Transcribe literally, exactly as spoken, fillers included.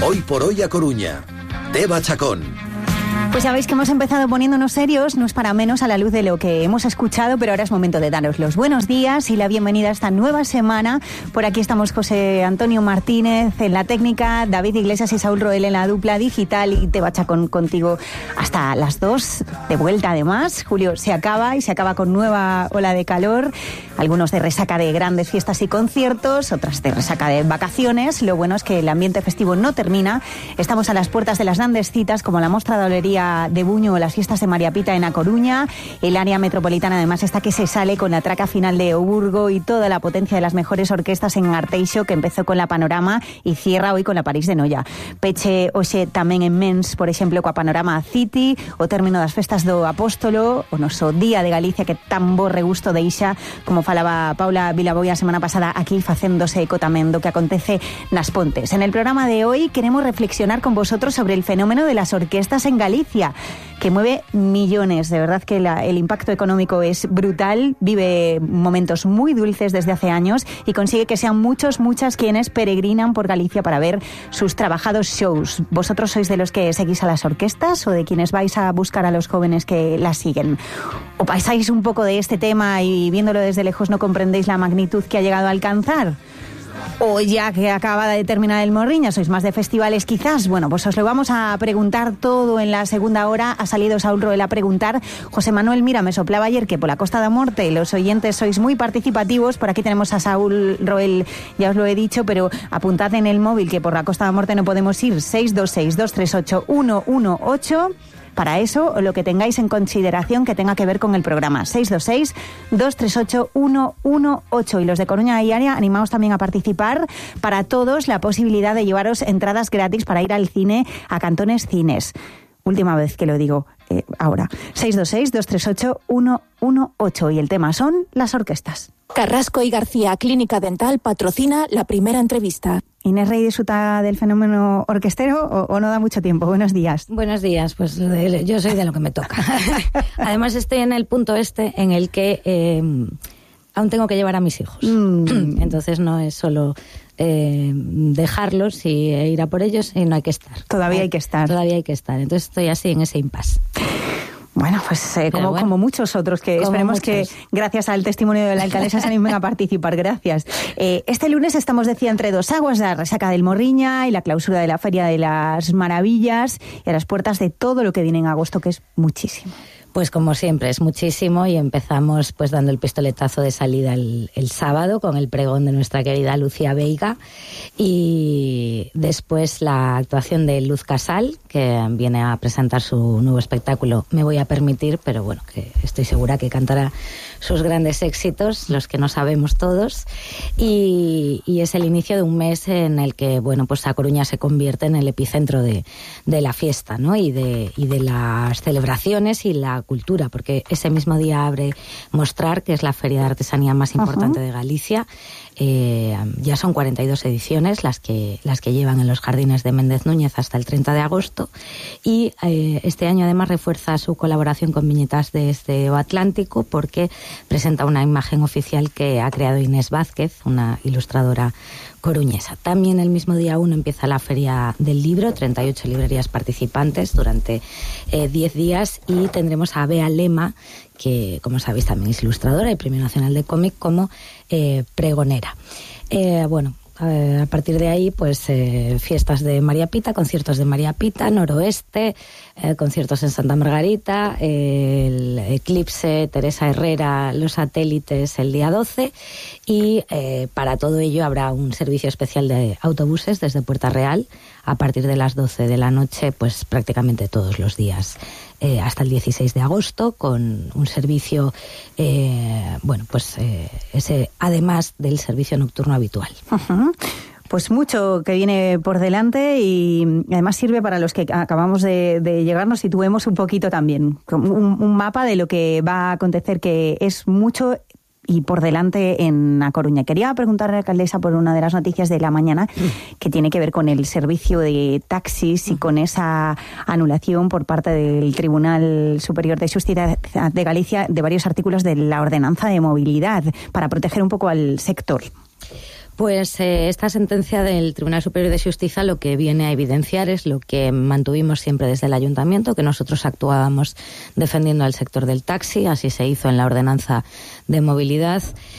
Hoy por hoy a Coruña. Teba Chacón. Pues sabéis que hemos empezado poniéndonos serios, no es para menos a la luz de lo que hemos escuchado, pero ahora es momento de daros los buenos días y la bienvenida a esta nueva semana. Por aquí estamos José Antonio Martínez en la técnica, David Iglesias y Saúl Roel en la dupla digital y Teba Chacón contigo hasta las dos, de vuelta además. Julio se acaba y se acaba con nueva ola de calor, algunos de resaca de grandes fiestas y conciertos, otras de resaca de vacaciones. Lo bueno es que el ambiente festivo no termina, estamos a las puertas de las grandes citas como la Mostra de Olería de Buño o las fiestas de María Pita en A Coruña. El área metropolitana además está que se sale con la traca final de Oburgo y toda la potencia de las mejores orquestas en Arteixo, que empezó con la Panorama y cierra hoy con la París de Noia. Peche hoxe tamén en Mens, por exemplo, coa Panorama City, o término das festas do Apóstolo, o noso Día de Galicia que tan bo regusto deixa, como falaba Paula Vilaboi a semana pasada aquí facéndose eco tamén do que acontece nas Pontes. En el programa de hoy queremos reflexionar con vosotros sobre el fenómeno de las orquestas en Galicia, que mueve millones. De verdad que la, el impacto económico es brutal, vive momentos muy dulces desde hace años y consigue que sean muchos, muchas quienes peregrinan por Galicia para ver sus trabajados shows. ¿Vosotros sois de los que seguís a las orquestas o de quienes vais a buscar a los jóvenes que las siguen? ¿O pasáis un poco de este tema y viéndolo desde lejos no comprendéis la magnitud que ha llegado a alcanzar? O ya que acaba de terminar el Morriña, ¿sois más de festivales quizás? Bueno, pues os lo vamos a preguntar todo en la segunda hora. Ha salido Saúl Roel a preguntar. José Manuel, mira, me soplaba ayer que por la Costa da Morte los oyentes sois muy participativos. Por aquí tenemos a Saúl Roel, ya os lo he dicho, pero apuntad en el móvil que por la Costa da Morte no podemos ir. seis dos seis, dos tres ocho, uno uno ocho. Para eso, o lo que tengáis en consideración que tenga que ver con el programa. seis dos seis, dos tres ocho, uno uno ocho. Y los de Coruña y área, animaos también a participar. Para todos, la posibilidad de llevaros entradas gratis para ir al cine a Cantones Cines. Última vez que lo digo eh, ahora. seis dos seis, dos tres ocho, uno uno ocho. Y el tema son las orquestas. Carrasco y García Clínica Dental patrocina la primera entrevista. Inés Rey disfruta del fenómeno orquestero o, o no da mucho tiempo. Buenos días. Buenos días, pues de, yo soy de lo que me toca. Además estoy en el punto este en el que eh, aún tengo que llevar a mis hijos. Mm. Entonces no es solo eh, dejarlos y ir a por ellos, y no hay que estar. Todavía hay que estar. Todavía hay que estar. Entonces estoy así en ese impasse. Bueno, pues eh, como, bueno, como muchos otros que esperemos muchos. Que gracias al testimonio de la alcaldesa se animen a participar. Gracias. Eh, este lunes estamos, decía, entre dos aguas, la resaca del Morriña y la clausura de la Feria de las Maravillas y a las puertas de todo lo que viene en agosto, que es muchísimo. Pues como siempre, es muchísimo y empezamos pues dando el pistoletazo de salida el, el sábado con el pregón de nuestra querida Lucía Veiga y después la actuación de Luz Casal, que viene a presentar su nuevo espectáculo Me voy a permitir, pero bueno, que estoy segura que cantará sus grandes éxitos, los que no sabemos todos, y, y es el inicio de un mes en el que, bueno, pues A Coruña se convierte en el epicentro de, de la fiesta, ¿no? Y de, y de las celebraciones y la cultura, porque ese mismo día abre Mostrar, que es la feria de artesanía más importante uh-huh. de Galicia. Eh, ya son cuarenta y dos ediciones las que las que llevan en los jardines de Méndez Núñez hasta el treinta de agosto y eh, este año además refuerza su colaboración con Viñetas desde o Atlántico porque presenta una imagen oficial que ha creado Inés Vázquez, una ilustradora coruñesa. También el mismo día uno empieza la Feria del Libro, treinta y ocho librerías participantes durante eh, diez días y tendremos a Bea Lema, que como sabéis también es ilustradora y Premio Nacional de Cómic, como eh, pregonera. Eh, bueno, a, a partir de ahí pues eh, fiestas de María Pita, conciertos de María Pita, Noroeste, eh, conciertos en Santa Margarita, eh, el Eclipse, Teresa Herrera, Los Satélites el día doce y eh, para todo ello habrá un servicio especial de autobuses desde Puerta Real a partir de las doce de la noche, pues prácticamente todos los días. Eh, hasta el dieciséis de agosto con un servicio, eh, bueno, pues eh, ese además del servicio nocturno habitual. Uh-huh. Pues mucho que viene por delante y además sirve para los que acabamos de, de llegar, nos situemos un poquito también, un, un mapa de lo que va a acontecer, que es mucho y por delante en A Coruña. Quería preguntarle a la alcaldesa por una de las noticias de la mañana que tiene que ver con el servicio de taxis y con esa anulación por parte del Tribunal Superior de Justicia de Galicia de varios artículos de la Ordenanza de Movilidad para proteger un poco al sector. Pues eh, esta sentencia del Tribunal Superior de Justicia lo que viene a evidenciar es lo que mantuvimos siempre desde el Ayuntamiento, que nosotros actuábamos defendiendo al sector del taxi, así se hizo en la ordenanza de movilidad,